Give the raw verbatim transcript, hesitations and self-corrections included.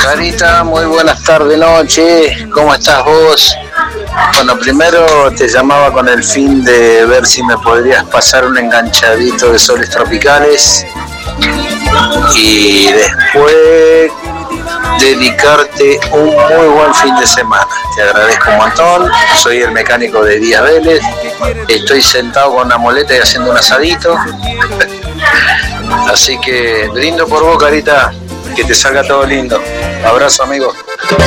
Carita, muy buenas tardes, noche. ¿Cómo estás vos? Bueno, primero te llamaba con el fin de ver si me podrías pasar un enganchadito de Soles Tropicales y después dedicarte un muy buen fin de semana. Te agradezco un montón. Soy el mecánico de Díaz Vélez. Estoy sentado con una moleta y haciendo un asadito. Así que brindo por vos, Carita. Que te salga todo lindo. Abrazo, amigo.